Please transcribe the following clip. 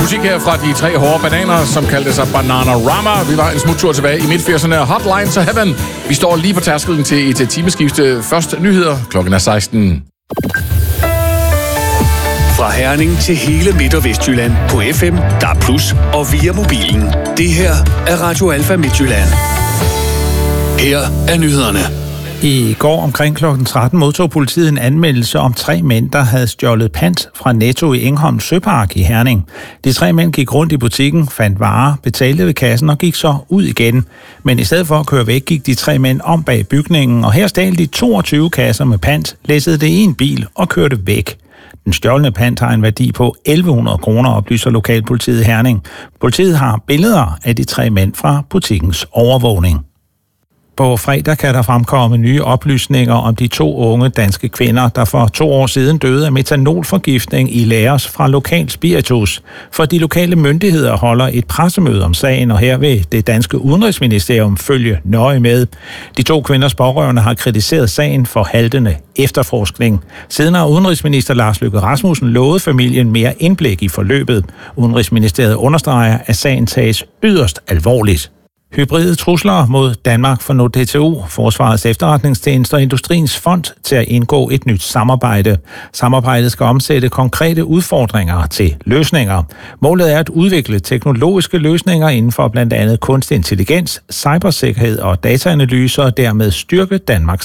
Musik her fra de tre hårde bananer, som kaldte sig Bananarama. Vi var en smuttur tilbage i midt-80'erne. Hotline to Heaven. Vi står lige på tærskelen til et timeskifte. Først nyheder. Klokken er 16. Fra Herning til hele Midt- og Vestjylland på FM, DAB+, og via mobilen. Det her er Radio Alfa Midtjylland. Her er nyhederne. I går omkring kl. 13 modtog politiet en anmeldelse om 3 mænd, der havde stjålet pant fra Netto i Engholm Søpark i Herning. De 3 mænd gik rundt i butikken, fandt varer, betalte ved kassen og gik så ud igen. Men i stedet for at køre væk, gik de 3 mænd om bag bygningen, og her stjal de 22 kasser med pant, læssede det i en bil og kørte væk. Den stjålne pant har en værdi på 1.100 kroner, oplyser lokalpolitiet i Herning. Politiet har billeder af de 3 mænd fra butikkens overvågning. På fredag kan der fremkomme nye oplysninger om de 2 unge danske kvinder, der for 2 år siden døde af metanolforgiftning i Laos fra lokal spiritus. For de lokale myndigheder holder et pressemøde om sagen, og her vil det danske udenrigsministerium følge nøje med. De 2 kvinders pårørende har kritiseret sagen for haltende efterforskning. Siden har udenrigsminister Lars Løkke Rasmussen lovet familien mere indblik i forløbet. Udenrigsministeriet understreger, at sagen tages yderst alvorligt. Hybride trusler mod Danmark for nu DTU, Forsvarets Efterretningstjeneste og Industriens Fond til at indgå et nyt samarbejde. Samarbejdet skal omsætte konkrete udfordringer til løsninger. Målet er at udvikle teknologiske løsninger inden for blandt andet kunstig intelligens, cybersikkerhed og dataanalyser og dermed styrke Danmarks